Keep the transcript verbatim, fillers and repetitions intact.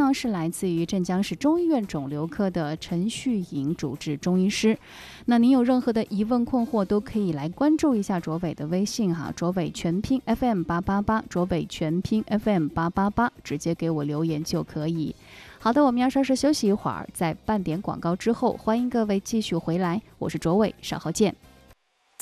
呢是来自于镇江市中医院肿瘤科的陈旭颖主治中医师。那您有任何的疑问困惑，都可以来关注一下卓伟的微信哈，卓伟全拼 F M 八八八，卓伟全拼 F M 八八八，直接给我留言就可以。好的，我们要稍事休息一会儿，在半点广告之后，欢迎各位继续回来，我是卓伟，稍后见。